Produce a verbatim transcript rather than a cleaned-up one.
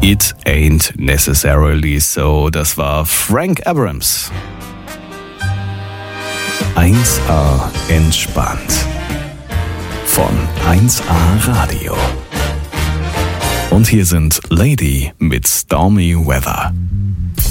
It Ain't Necessarily So, das war Frank Abrams. eins A entspannt. Von eins A Radio. Und hier sind Lady mit Stormy Weather.